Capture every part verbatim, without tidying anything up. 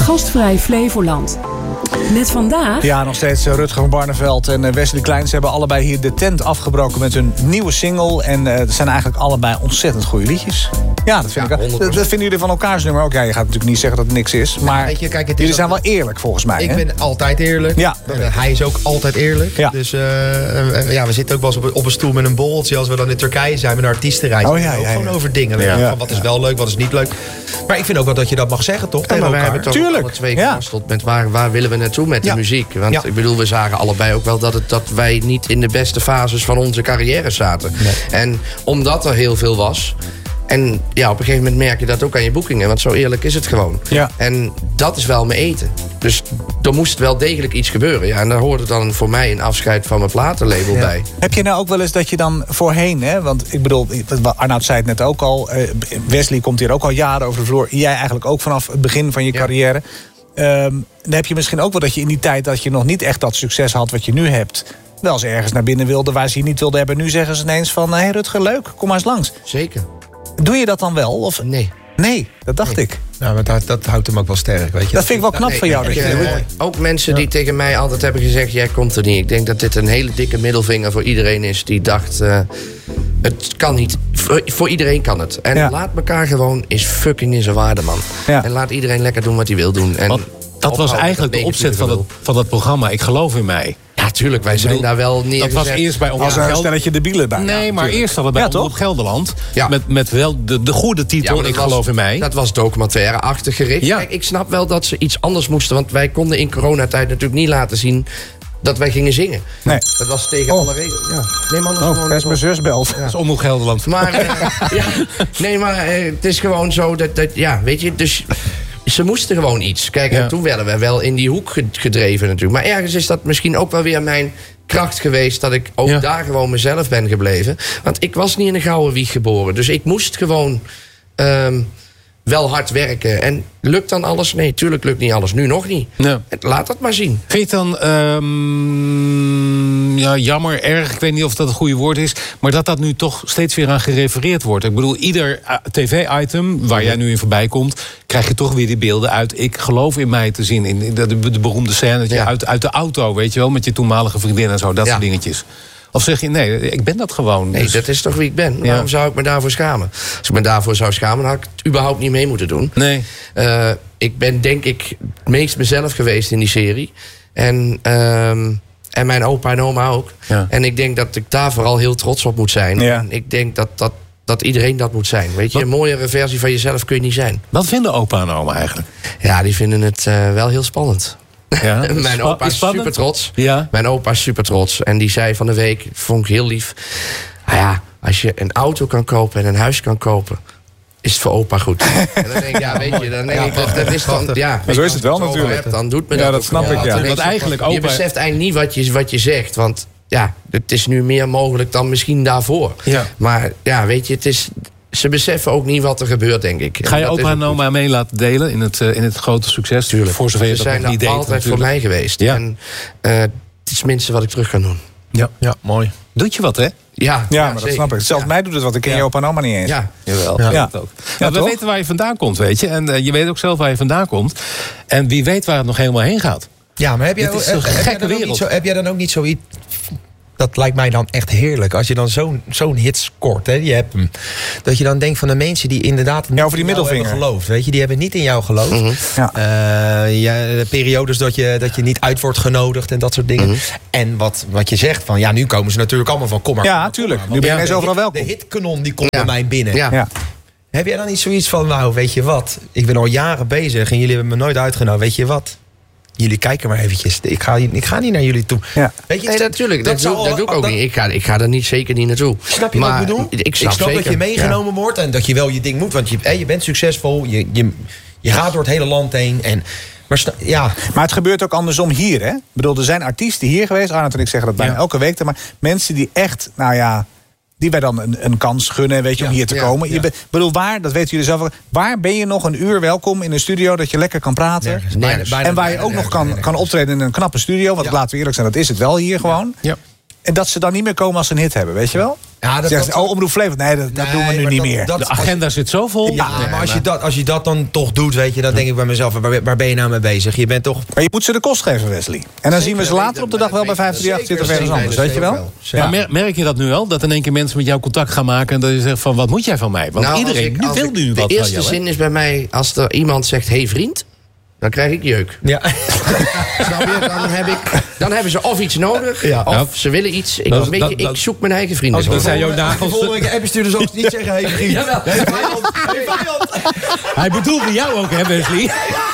Gastvrij Flevoland. Met vandaag... Ja, nog steeds Rutger van Barneveld en Wesley Kleins hebben allebei hier de tent afgebroken met hun nieuwe single. En uh, het zijn eigenlijk allebei ontzettend goede liedjes. Ja, dat vind ja, ik. Dat, dat vinden jullie van elkaars nummer ook. Ja, je gaat natuurlijk niet zeggen dat het niks is. Maar ja, weet je, kijk, het jullie is zijn ook, wel eerlijk volgens mij. Ik hè? ben altijd eerlijk. Ja, en, uh, hij is ook altijd eerlijk. Ja. Dus uh, uh, ja, we zitten ook wel eens op, op een stoel met een borreltje als we dan in Turkije zijn met een artiestenreis. Oh, ja, ja, ook ja. gewoon over dingen. Ja. Van wat is wel leuk, wat is niet leuk. Maar ik vind ook wel dat je dat mag zeggen, toch? Ja, maar we hebben toch Tuurlijk. alle twee Ja. geworsteld met waar, waar willen we naartoe met Ja. de muziek. Want Ja. ik bedoel, we zagen allebei ook wel dat, het, dat wij niet in de beste fases van onze carrière zaten. Nee. En omdat er heel veel was... En ja, op een gegeven moment merk je dat ook aan je boekingen. Want zo eerlijk is het gewoon. Ja. En dat is wel mijn eten. Dus er moest wel degelijk iets gebeuren. Ja, en daar hoorde dan voor mij een afscheid van mijn platenlabel Ja. bij. Heb je nou ook wel eens dat je dan voorheen... Hè, want ik bedoel, Arnoud zei het net ook al... Uh, Wesley komt hier ook al jaren over de vloer. Jij eigenlijk ook vanaf het begin van je Ja. carrière. Um, dan heb je misschien ook wel dat je in die tijd... dat je nog niet echt dat succes had wat je nu hebt... wel eens ergens naar binnen wilde waar ze je niet wilden hebben. Nu zeggen ze ineens van... hé hey Rutger, leuk, kom maar eens langs. Zeker. Doe je dat dan wel? Of... Nee. Nee, dat dacht Nee. ik. Ja, maar dat, dat houdt hem ook wel sterk, weet je. Dat vind ik wel knap Nee, van jou. ik, Dat je, uh, ook mensen die tegen mij altijd hebben gezegd... jij komt er niet. Ik denk dat dit een hele dikke middelvinger voor iedereen is... die dacht, uh, het kan niet. Voor, voor iedereen kan het. En Ja. laat elkaar gewoon is fucking in zijn waarde, man. Ja. En laat iedereen lekker doen wat hij wil doen. En Want dat was ophouden eigenlijk met de opzet van het, negatieve van dat programma. Ik geloof in mij. Ja, tuurlijk. Wij zijn daar wel neergezet. Dat was eerst bij als Omroep een Gelderland. stelletje debielen bij. Nee, Ja, maar natuurlijk. eerst hadden we bij Ja, toch? Omroep Gelderland. Ja. Met, met wel de, de goede Ja, titel, maar dat ik was- geloof in mij. Dat was documentaire-achtig gericht. Ja. Kijk, ik snap wel dat ze iets anders moesten. Want wij konden in coronatijd natuurlijk niet laten zien... dat wij gingen zingen. Nee. Dat was tegen alle regels. Ja. Nee, man, dat is Oh, gewoon daar is mijn zus belt. Dat is Omroep Gelderland. Maar, uh, ja, nee, maar uh, het is gewoon zo dat, dat, ja, weet je, dus ze moesten gewoon iets. Kijk, Ja. en toen werden we wel in die hoek gedreven natuurlijk. Maar ergens is dat misschien ook wel weer mijn kracht geweest... dat ik ook Ja. daar gewoon mezelf ben gebleven. Want ik was niet in een gouden wieg geboren. Dus ik moest gewoon um, wel hard werken. En lukt dan alles? Nee, tuurlijk lukt niet alles. Nu nog niet. Ja. Laat dat maar zien. Vind je het dan um, ja, jammer, erg, ik weet niet of dat het goede woord is... maar dat dat nu toch steeds weer aan gerefereerd wordt? Ik bedoel, ieder uh, tv-item waar jij nu in voorbij komt... krijg je toch weer die beelden uit... ik geloof in mij te zien. In de, de, de beroemde scène dat je Ja. uit, uit de auto, weet je wel... met je toenmalige vriendin en zo, dat Ja. soort dingetjes. Of zeg je, nee, ik ben dat gewoon. Nee, Dus- dat is toch wie ik ben. Ja. Waarom zou ik me daarvoor schamen? Als ik me daarvoor zou schamen, dan had ik het überhaupt niet mee moeten doen. Nee. Uh, ik ben denk ik het meest mezelf geweest in die serie. En, um, en mijn opa en oma ook. Ja. En ik denk dat ik daar vooral heel trots op moet zijn. Ja. En ik denk dat, dat, dat iedereen dat moet zijn. Weet je, Wat? een mooiere versie van jezelf kun je niet zijn. Wat vinden opa en oma eigenlijk? Ja, die vinden het uh, wel heel spannend. Ja, Mijn opa is spannend? super trots. Ja. Mijn opa is super trots. En die zei van de week, vond ik heel lief... Ah ja, als je een auto kan kopen en een huis kan kopen... is het voor opa goed. En dan denk ik, ja, weet je, dan denk ik, dat, dat is dan... Ja, Maar zo is het wel als je natuurlijk. hebt, dan doet me Ja, dat dat ook snap wel. ik, ja. Dan denk Want je, eigenlijk Je opa- beseft eigenlijk niet wat je, wat je zegt, want... Ja, het is nu meer mogelijk dan misschien daarvoor. Ja. Maar ja, weet je, het is... Ze beseffen ook niet wat er gebeurt, denk ik. Ga je dat is opa ook en goed. oma mee laten delen in het, uh, in het grote succes? Tuurlijk. Voor zover je Ze dat zijn nog niet er deed. altijd voor natuurlijk. mij geweest. Ja. En uh, het is het minste wat ik terug kan doen. Ja. Ja, mooi. Doet je wat, hè? Ja, Ja, maar dat zeker. snap ik. Zelfs Ja. mij doet het wat. Ik ken Ja. je opa en oma niet eens. Ja. Jawel, Ja. ja. Dat ook. Maar we toch? weten waar je vandaan komt, weet je. En uh, je weet ook zelf waar je vandaan komt. En wie weet waar het nog helemaal heen gaat. Ja, maar heb jij, Dit is heb, een heb jij gekke dan ook wereld. niet zo, heb jij dan ook niet zoiets... Dat lijkt mij dan echt heerlijk. Als je dan zo'n zo'n hit scoort, hè, je hebt hem. Dat je dan denkt van de mensen die inderdaad niet Ja, over die in jou middelvinger. hebben geloofd. Weet je, die hebben niet in jou geloofd. Mhm. Ja. Uh, ja, de periodes dat je, dat je niet uit wordt genodigd en dat soort dingen. Mhm. En wat, wat je zegt van, ja, nu komen ze natuurlijk allemaal van kom maar. Ja, kom maar, tuurlijk. kom maar. Nu ben je Want ineens de overal hit- welkom. De hitkanon die komt Ja. bij mij binnen. Ja. Ja. Heb jij dan niet zoiets van, nou, weet je wat? Ik ben al jaren bezig en jullie hebben me nooit uitgenodigd. Weet je wat? Jullie kijken maar eventjes. Ik ga, ik ga niet naar jullie toe. Ja. Weet je, Nee, natuurlijk. Dat, zou doe, al- dat doe ik ook dat- niet. Ik ga, ik ga er niet, zeker niet naartoe. Snap je maar wat ik bedoel? Ik snap, dat zeker. je meegenomen wordt en dat je wel je ding moet. Want je, hè, je bent succesvol, je, je, je gaat door het hele land heen. En, maar sta- ja, Maar het gebeurt ook andersom hier, hè? Ik bedoel, er zijn artiesten hier geweest. Arnoud en ik zeggen dat bijna Ja. elke week. Maar mensen die echt, nou ja... die wij dan een, een kans gunnen, weet je, om Ja, hier te ja, komen. ja. Je be- bedoel, waar, dat weten jullie zelf ook... waar ben je nog een uur welkom in een studio... dat je lekker kan praten? nergens. Nergens. Bijna- bijna- En waar je bijna ook nog nergens, kan, bijna kan optreden in een knappe studio. Want Ja. laten we eerlijk zijn, dat is het wel hier gewoon. Ja. En dat ze dan niet meer komen als ze een hit hebben, weet je wel? Ja, dat, Zegt, dat, oh, Omroep Flevoland. Nee, dat, dat nee, doen we nu niet dat, meer. Dat, De agenda zit zo vol. Ja, Nee, maar als je, dat, als je dat dan toch doet, weet je, dan denk ik bij mezelf, waar, waar ben je nou mee bezig? Je bent toch... Maar je moet ze de kost geven, Wesley. En dan Zeker, zien we ze later op de dag wel bij vijf drie acht zitten of ergens anders, weet je wel? Maar mer- merk je dat nu al? Dat in één keer mensen met jou contact gaan maken en dat je zegt van, wat moet jij van mij? Want Nou, iedereen als ik- nu als wil ik- nu wat De van eerste jou. hè? zin is bij mij, als er iemand zegt, hey vriend, dan krijg ik jeuk. Ja. Snap je? Dan, heb ik, dan hebben ze of iets nodig, Ja. of Ja. ze willen iets. Ik, Dat- weet je, dat- ik dat- zoek mijn eigen vrienden. Als ik- gewoon. zijn jouw nagels- Volgende week appje sturen, dus ook niet zeggen, hey vriend. Jawel. Hey vijand, hey vijand. Hij bedoelde jou ook, hè Wesley? Nee,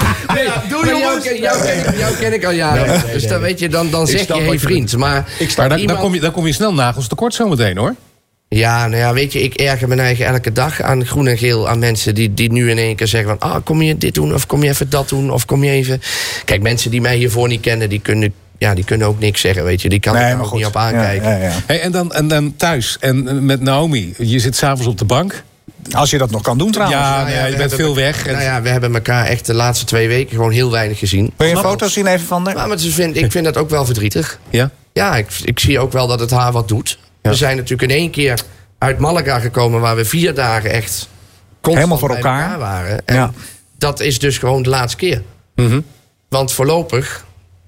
doe Maar jou, jongens. ken, jou, ken, jou ken ik al jaren. Nee, nee, dus dan nee. weet je, dan, dan zeg je snap hey wat je vriend. Maar, Maar dan, dan, iemand- kom je, dan kom je snel nagels tekort zometeen, hoor. Ja, nou ja, weet je, ik erger mijn eigen elke dag aan groen en geel. Aan mensen die, die nu in één keer zeggen van... ah, kom je dit doen, of kom je even dat doen, of kom je even... Kijk, mensen die mij hiervoor niet kennen, die kunnen, ja, die kunnen ook niks zeggen, weet je. Die kan ik Nee, er maar ook goed. niet op aankijken. Ja, ja, ja. Hey, en, dan, en dan thuis, en eh, met Naomi. Je zit s'avonds op de bank. Als je dat nog kan doen trouwens. Ja, Nou nou ja, we je bent hebben- veel weg. En- Nou ja, we hebben elkaar echt de laatste twee weken gewoon heel weinig gezien. Wil je een Snap foto zien even van haar? Maar het is- vind, ik vind dat ook wel verdrietig. ja? Ja, ik, ik zie ook wel dat het haar wat doet. Ja. We zijn natuurlijk in één keer uit Malaga gekomen... waar we vier dagen echt constant Helemaal voor bij elkaar. waren. En Ja. dat is dus gewoon de laatste keer. Mhm. Want voorlopig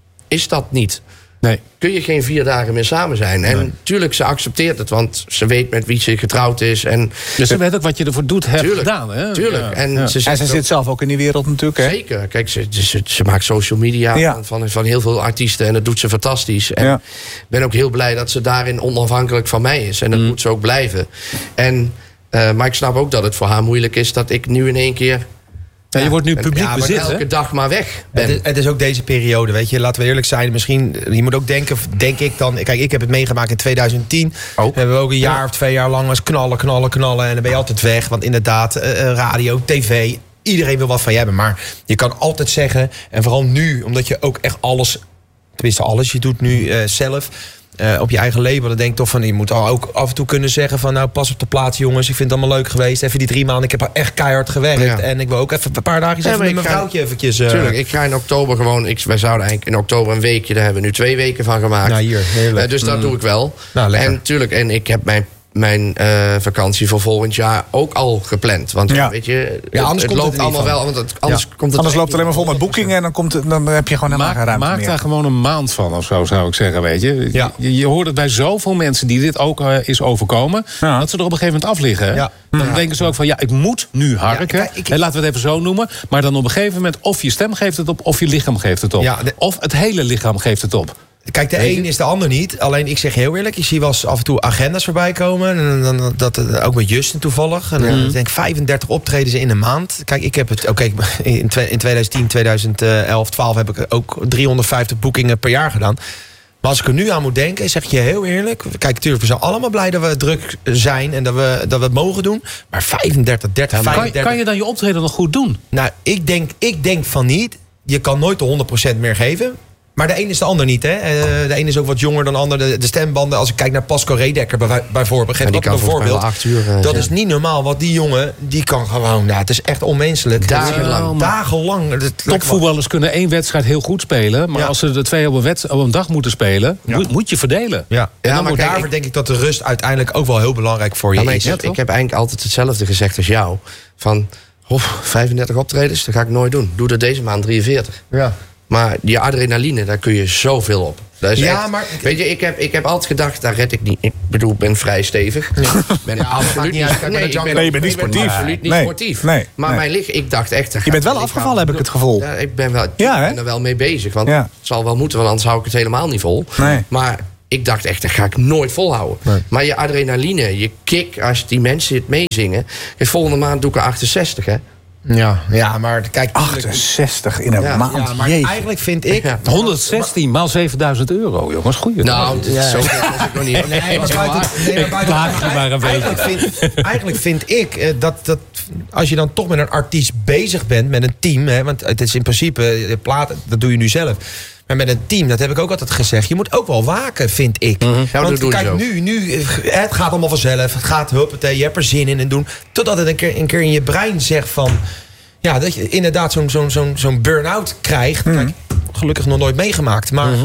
is dat niet. Nee. Kun je geen vier dagen meer samen zijn. En natuurlijk, ze accepteert het, want ze weet met wie ze getrouwd is. En Dus ze weet ook wat je ervoor doet, hebt tuurlijk, gedaan. Hè? tuurlijk. Ja. En Ja. ze, En zit ze zit zelf ook in die wereld natuurlijk, hè? Zeker. Kijk, ze, ze, ze maakt social media Ja. van, van, van heel veel artiesten. En dat doet ze fantastisch. En Ja. ik ben ook heel blij dat ze daarin onafhankelijk van mij is. En dat moet ze ook blijven. En, uh, maar ik snap ook dat het voor haar moeilijk is... dat ik nu in één keer... Ja, je wordt nu en- publiek ja, maar bezit, elke hè? dag maar weg ben. Het is, het is ook deze periode, weet je. Laten we eerlijk zijn. Misschien, je moet ook denken, denk ik dan... Kijk, ik heb het meegemaakt in twintig tien. Ook. Hebben we ook een jaar of twee jaar lang was knallen, knallen, knallen. En dan ben je altijd weg. Want inderdaad, uh, radio, tv... Iedereen wil wat van je hebben. Maar je kan altijd zeggen... En vooral nu, omdat je ook echt alles... Tenminste alles, je doet nu uh, zelf... Uh, op je eigen label, dan denk ik toch van... je moet al ook af en toe kunnen zeggen van... nou, pas op de plaats, jongens. Ik vind het allemaal leuk geweest. Even die drie maanden, ik heb er echt keihard gewerkt. Ja. En ik wil ook even een paar dagen Ja, even maar met ik mijn ga- vrouwtje eventjes... Uh, Tuurlijk, ik ga in oktober gewoon... Ik, wij zouden eigenlijk in oktober een weekje... daar hebben we nu twee weken van gemaakt. Nou, hier, heerlijk. Uh, dus dat doe ik wel. Nou, lekker. En tuurlijk, en ik heb mijn... Mijn uh, vakantie voor volgend jaar ook al gepland. Want Ja. weet je, Ja, anders het, komt het loopt het er niet allemaal van. wel. Want het, anders Ja. komt het Anders er loopt het alleen maar vol met niet boekingen... en dan, komt het, dan heb je gewoon helemaal geen Maak, ruimte maak meer. daar gewoon een maand van of zo, zou ik zeggen, weet je. Ja. Je, je hoort het bij zoveel mensen die dit ook uh, is overkomen... Ja. dat ze er op een gegeven moment af liggen. hè. Ja. Dan Ja. denken ze ook van, ja, ik moet nu harken. kijk, ik- En laten we het even zo noemen. Maar dan op een gegeven moment, of je stem geeft het op... of je lichaam geeft het op. Ja, de- Of het hele lichaam geeft het op. Kijk, de Weet je? een is de ander niet. Alleen ik zeg heel eerlijk, je ziet wel eens af en toe agendas voorbij komen. En dan, dan, dat, eh, ook met Justin toevallig. En dan denk ik vijfendertig optredens in een maand. Kijk, ik heb het. Oké, in, twe- in twintig tien, twintig elf, twaalf heb ik ook driehonderdvijftig boekingen per jaar gedaan. Maar als ik er nu aan moet denken, zeg ik je heel eerlijk. Kijk, natuurlijk, we zijn allemaal blij dat we druk zijn en dat we, dat we het mogen doen. Maar vijfendertig, dertig, Kan, vijfendertig. kan je dan je optreden nog goed doen? Nou, ik denk, ik denk van niet. Je kan nooit de honderd procent meer geven. Maar de een is de ander niet, hè? Uh, de een is ook wat jonger dan de ander. De, de stembanden, als ik kijk naar Pascal Redekker bij, bijvoorbeeld, geef Ja, die dat kan een volgens mij voorbeeld. wel acht uur, uh, dat ja. is niet normaal, want die jongen, die kan gewoon, nou, het is echt onmenselijk. Dagenlang. Het is Dagenlang. Het lijkt wel- Topvoetballers kunnen één wedstrijd heel goed spelen. Maar Ja. als ze de twee op een, wed- op een dag moeten spelen, Ja. moet, moet je verdelen. Ja, Ja, en dan maar wordt kijk, daarvoor ik- denk ik dat de rust uiteindelijk ook wel heel belangrijk voor je Ja, maar ik, is. heb, ik heb eigenlijk altijd hetzelfde gezegd als jou. Van, oh, vijfendertig optredens, dat ga ik nooit doen. Doe er deze maand drieënveertig. Ja. Maar die adrenaline, daar kun je zoveel op. Dat is Ja, echt- maar- weet je, ik heb, ik heb altijd gedacht, daar red ik niet. Ik bedoel, ik ben vrij stevig. Ik ben Ja, maakt absoluut niet uit. Kijk maar nee, naar ik Django. ben, Nee, je bent niet ik ben sportief. absoluut niet Nee, sportief. nee, maar nee. mijn lichaam, ik dacht echt... daar Je bent gaat wel mijn lichaam- afgevallen, heb ik het gevoel. Ja, ik ben, wel, Ja, ik hè? ben er wel mee bezig. Want Ja. het zal wel moeten, want anders hou ik het helemaal niet vol. Nee. Maar ik dacht echt, dat ga ik nooit volhouden. Nee. Maar je adrenaline, je kick, als die mensen het meezingen... Kijk, volgende maand doe ik er achtenzestig, hè? Ja, ja, maar kijk... achtenzestig in een Ja. maand. Ja, maar Jeetje. eigenlijk vind ik... Ja. honderdzestien maal zevenduizend euro, jongens. Goeie. Nou, Ja. zo was ik nog niet. Nee, maar buiten, nee, maar buiten, plaag je maar een eigenlijk, vind, eigenlijk vind ik eh, dat, dat als je dan toch met een artiest bezig bent, met een team, hè, want het is in principe, eh, plaat, dat doe je nu zelf. Maar met een team, dat heb ik ook altijd gezegd, je moet ook wel waken, vind ik. Ja, dat Want doen ze kijk, ook. nu, nu, eh, het gaat allemaal vanzelf, het gaat huppatee, je hebt er zin in en doen. Totdat het een keer, een keer in je brein zegt van, ja, dat je inderdaad zo'n zo'n zo'n zo'n burn-out krijgt. Kijk, gelukkig nog nooit meegemaakt, maar...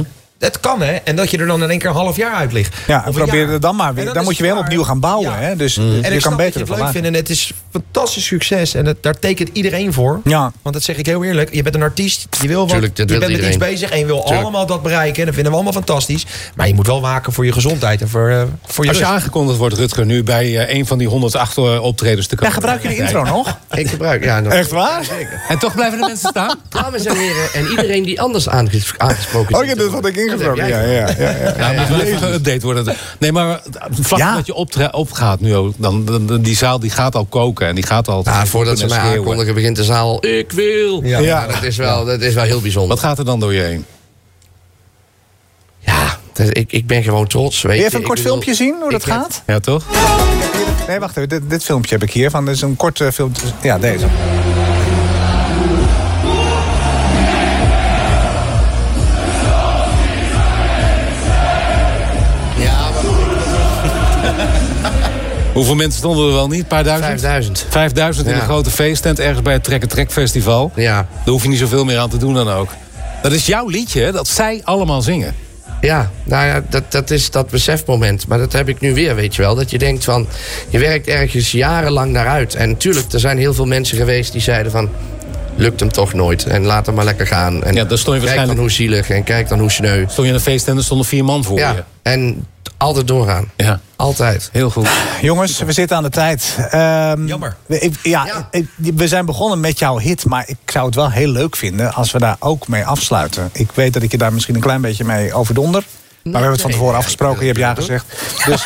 Het kan, hè? En dat je er dan in één keer een half jaar uit ligt. Ja, en probeer het dan maar weer. Dan Dan is moet je het weer klaar. opnieuw gaan bouwen. Ja. Hè? Dus En je ik kan snap beter dat je het ervan leuk maken. vindt. En het is fantastisch succes. En het, daar tekent iedereen voor. Ja. Want dat zeg ik heel eerlijk. Je bent een artiest. Je wil wat. Tuurlijk, dat je wil bent met iets iedereen. bezig. En je wil Tuurlijk. allemaal dat bereiken. En dat vinden we allemaal fantastisch. Maar je moet wel waken voor je gezondheid. En voor, uh, voor je Als je rust. aangekondigd wordt, Rutger, nu bij uh, een van die honderd acht optredens te Ja, komen. gebruik je de intro nog? Ik gebruik, ja. nog- Echt waar? Ja, zeker. En toch blijven de mensen staan? Dames en heren, en iedereen die anders aanges- aangesproken is. Oh ja, dat had ik ingesproken. Dat Ja, heb jij ja, ja, ja. Ja, moet wel even geüpdate worden. Nee, maar vlak Ja. dat je optre- opgaat nu ook, dan, dan, dan- die zaal die gaat al koken en die gaat al. Ja, voordat ze mij schreeuwen. aankondigen, begint de zaal. Ik wil. Ja. Ja, Ja. dat, is wel, dat is wel heel bijzonder. Wat gaat er dan door je heen? Ja, dat- ik, ik ben gewoon trots. Weet Wil je je. even een Ik kort bedoel, filmpje zien hoe dat ik heb- gaat? Ja, toch? Nee, wacht even. Dit, dit filmpje heb ik hier. Van, dit is een kort uh, filmpje. Ja, deze. Ja, maar Hoeveel mensen stonden er wel niet? Een paar duizend? vijfduizend. Vijfduizend in Ja. Oh, een grote feesttent ergens bij het Trek en Trek Festival. Ja. Daar hoef je niet zoveel meer aan te doen dan ook. Dat is jouw liedje, hè, dat zij allemaal zingen. Ja, nou ja, dat, dat is dat besefmoment. Maar dat heb ik nu weer, weet je wel. Dat je denkt van, je werkt ergens jarenlang naar uit. En natuurlijk, er zijn heel veel mensen geweest die zeiden van... lukt hem toch nooit. En laat hem maar lekker gaan. En Ja, dan stond je kijk dan waarschijnlijk- hoe zielig en kijk dan hoe sneu. Stond je in een feesttent, er stonden vier man voor Ja, je. en altijd doorgaan. Ja, Altijd. heel goed. Jongens, we zitten aan de tijd. Ehm, Jammer. we- ik- ja, Ja. ik- we zijn begonnen met jouw hit, maar ik zou het wel heel leuk vinden als we daar ook mee afsluiten. Ik weet dat ik je daar misschien een klein beetje mee overdonder. Maar we hebben het van nee, tevoren ja, afgesproken, je ik hebt ja wil het gezegd. Dus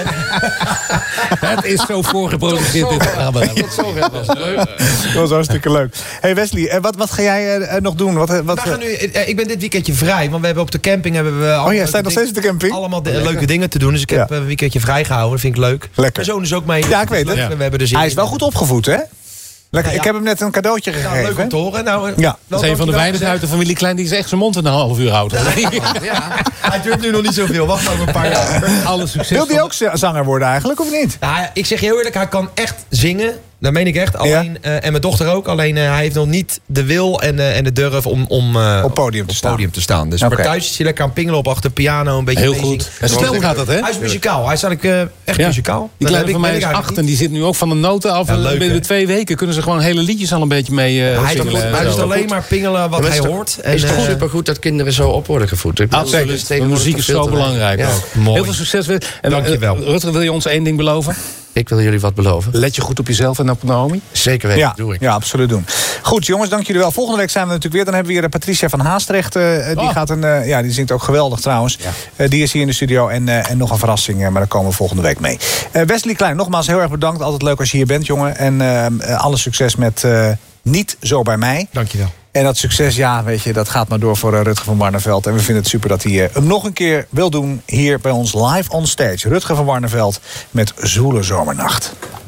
Het is zo voorgeproduceerd dit programma. Tot zover was het leuk. dat was hartstikke leuk. Hey Wesley, eh, wat, wat ga jij eh, nog doen? Wat, eh, wat, We gaan nu, eh, ik ben dit weekendje vrij, want we hebben op de camping hebben we allemaal oh ja, leuke sta je nog dingen- steeds op de camping? allemaal de- leuke dingen te doen. Dus ik heb Ja. een weekendje vrij gehouden. Dat vind ik leuk. Lekker. Mijn zoon is ook mee. Ja, ik weet Dat is het. leuk. We hebben er zin Hij is in. wel goed opgevoed, hè? Lekker. Ja, ja. Ik heb hem net een cadeautje Ja, gegeven. leuk om te horen. Nou, eh, Ja. wel Dat is een van de dankjewel weinigen uit de familie Klein die echt zijn mond een half uur houdt. Ja. Hij duurt nu nog niet zoveel. Wacht nog een paar jaar. Alle succes. Wil hij ook z- zanger worden eigenlijk, of niet? Ja, ik zeg je heel eerlijk, hij kan echt zingen. Dat meen ik echt. Alleen, eh, en mijn dochter ook. Alleen eh, hij heeft nog niet de wil en, eh, en de durf om, om eh, Op podium te op staan. podium te staan. Dus Oké. maar thuis is hij lekker aan het pingelen op achter de piano. Een beetje Heel meezingen. goed. En snel gaat dat, hè? Hij is muzikaal. Hij is eigenlijk eh, echt Ja. muzikaal. Die Dat kleine heb van ik- mij ben is ik acht eigenlijk en die zit nu ook van de noten af. Ja, En leuk, binnen hè? de twee weken kunnen ze gewoon hele liedjes al een beetje mee uh, niet. Hij, zingen. doet, en hij zo. doet alleen maar pingelen wat Maar hij is toch- hoort. En, is het eh, supergoed dat kinderen zo op worden gevoed? Ik bedoel, Absoluut. dat is De tegenwoordig muziek is toch veel zo te weinig. belangrijk Ja. ook. Mooi. Heel veel succes weer. En, Dankjewel. eh, Rutger, wil je ons één ding beloven? Ik wil jullie wat beloven. Let je goed op jezelf en op Naomi. Zeker weten, Ja, doe ik. ja, absoluut doen. Goed, jongens, dank jullie wel. Volgende week zijn we natuurlijk weer. Dan hebben we weer Patricia van Haastrecht. eh, die, Oh. gaat een, eh, ja, die zingt ook geweldig trouwens. Eh, die is hier in de studio. En, eh, en nog een verrassing, eh, maar daar komen we volgende week mee. Eh, Wesley Klein, nogmaals heel erg bedankt. Altijd leuk als je hier bent, jongen. En eh, alle succes met eh, Niet Zo Bij Mij. Dankjewel. En dat succes, ja, weet je, dat gaat maar door voor uh, Rutger van Barneveld. En we vinden het super dat hij uh, hem nog een keer wil doen hier bij ons live on stage. Rutger van Barneveld met Zwoele Zomernacht.